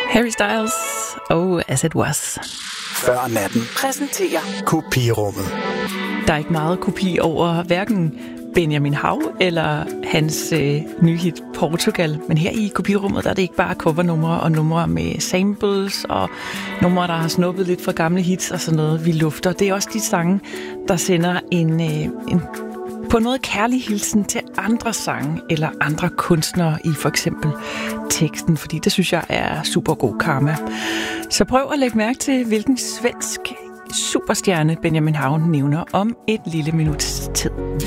Harry Styles og As It Was. Før natten Præsenterer Kopirummet. Der er ikke meget kopi over hverken Benjamin Hav eller hans nye hit Portugal. Men her i Kopirummet, der er det ikke bare covernumre og numre med samples og numre, der har snuppet lidt fra gamle hits og sådan noget, vi lufter. Det er også de sange, der sender en på en måde kærlig hilsen til andre sange eller andre kunstnere i for eksempel teksten, fordi det synes jeg er super god karma. Så prøv at lægge mærke til, hvilken svensk superstjerne Benjamin Hav nævner om et lille minuts tid.